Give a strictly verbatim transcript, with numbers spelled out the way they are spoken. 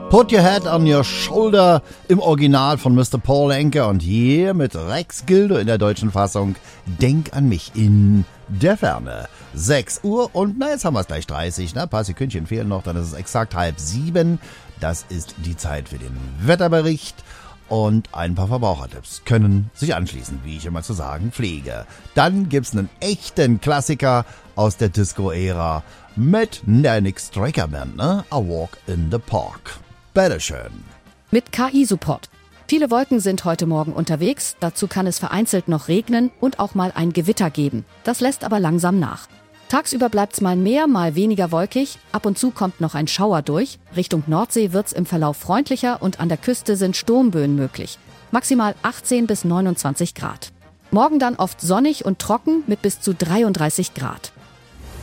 Put Your Head on Your Shoulder im Original von Mister Paul Anka und hier mit Rex Gildo in der deutschen Fassung Denk an mich in der Ferne. sechs Uhr und na jetzt haben wir es gleich dreißig, ne? Ein paar Sekündchen fehlen noch, dann ist es exakt halb sieben. Das ist die Zeit für den Wetterbericht und ein paar Verbrauchertipps können sich anschließen, wie ich immer zu sagen pflege. Dann gibt's einen echten Klassiker aus der Disco-Ära mit der Nick Striker Band, ne? A Walk in the Park. Bitteschön. Mit K I-Support. Viele Wolken sind heute Morgen unterwegs, dazu kann es vereinzelt noch regnen und auch mal ein Gewitter geben. Das lässt aber langsam nach. Tagsüber bleibt's mal mehr, mal weniger wolkig, ab und zu kommt noch ein Schauer durch. Richtung Nordsee wird's im Verlauf freundlicher und an der Küste sind Sturmböen möglich. Maximal achtzehn bis neunundzwanzig Grad. Morgen dann oft sonnig und trocken mit bis zu dreiunddreißig Grad.